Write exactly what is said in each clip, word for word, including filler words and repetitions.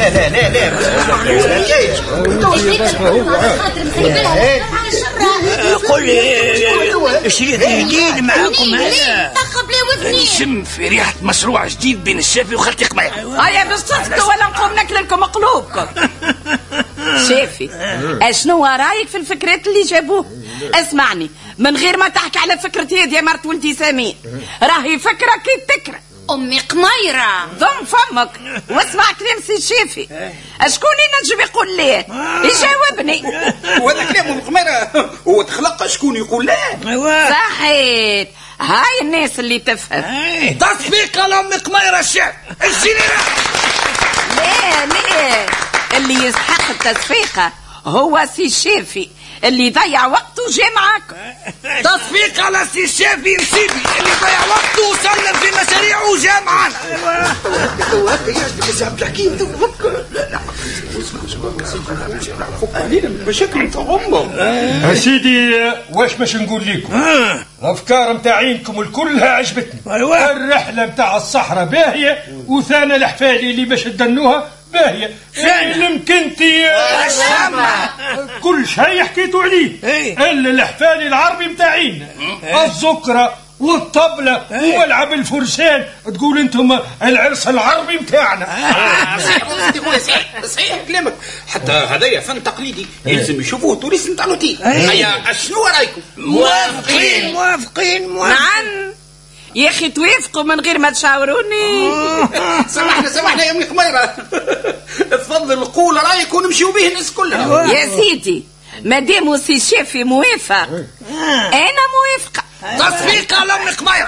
لا لا لا لا قل لي شريط جديد معاكم هذا تخب لي وذني نشم في ريحة مشروع جديد بين الشافي وخالتي قميرة. هيا باش تسكتوا ولا نقوم ناكل لكم قلوبكم. شافي اشنو رايك في الفكرات اللي جابوه؟ اسمعني من غير ما تحكي على فكرتي يا مرت ولدي سمير، راهي فكرة كي تكره. امي قميرة ضم فمك واسمع كلام سي الشافي. اشكون ينجم يقول لا؟ يجاوبني. وهذا كلام ام قميرة وتخلق شكون يقول لا؟ صحيت، هاي الناس اللي تفهم. تصفيقة لأم قميرة الشعب الجنرال. لا لا، اللي يستحق التصفيقة هو سي الشافي اللي ضيع وقته وجا معاكم. تصفيق على سي الشافي نسيبي اللي ضيع وقته وسلم في مشاريعه وجا معانا. بشكل تعمق يا سيدي. واش باش نقول لكم؟ الافكار متاعينكم الكلها عجبتني. الرحله متاع الصحراء باهيه، وثاني الحفالي اللي باش تدنوها باهيه. علمك انت كل شيء حكيتوا عليه الا الحفالي العربي متاعينا، الزكره والطبله وملعب الفرسان. تقول انتم العرس العربي متاعنا. صحيح صحيح كلامك، حتى هذايا فن تقليدي يلزم يشوفوه توريست نتاع لوتي. هيا شنو رايكم؟ موافقين موافقين موافقين. نعم يا اخي توافقوا من غير ما تشاوروني. سامحنا سامحنا يا ام قميرة، تفضل قول رايك ونمشيو به الناس كلها. يا سيدي مادام سي الشافي موافق انا موافقه. تصفيق على ام قميرة.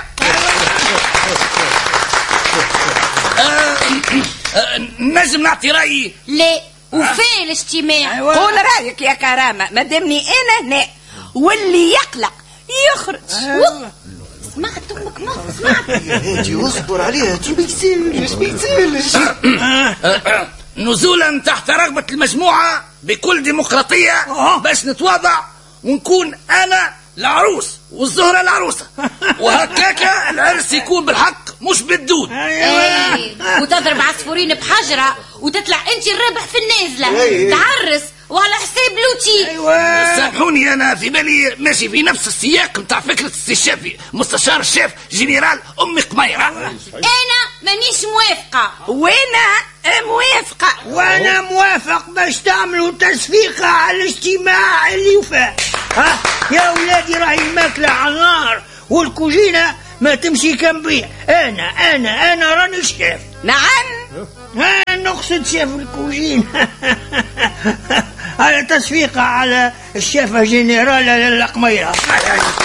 نجم نعطي رايي؟ لا وفين الاجتماع؟ قول رايك يا كرامه، مادامني انا هنا واللي يقلق يخرج. سمعت امك ما سمعت. هاتي اصبر عليها، هاتي بيسيلش بيسيلش. نزولا تحت رغبة المجموعة بكل ديمقراطية باش نتواضع ونكون أنا العروس والزهرة العروسة، وهكاكا العرس يكون بالحق مش بالدود. ايه وتضرب عصفورين بحجرة وتطلع انت الرابح في النازلة. تعرس وعلى حساب لوتي. أيوة. سامحوني انا في بالي ماشي في نفس السياق نتاع فكرة السي الشافي مستشار الشيف جنرال ام قميرة. انا مانيش موافقة. وانا موافقة. وانا موافق باش تعملوا تصفيقة على الاجتماع اللي يفات. ها يا ولادي راهي الماكلة على النار والكوجينة ما تمشي كمبيع. انا انا انا راني الشيف. نعم انا نقصد شيف الكوجين. على تصفيقة على الشيف جنرال القميرة.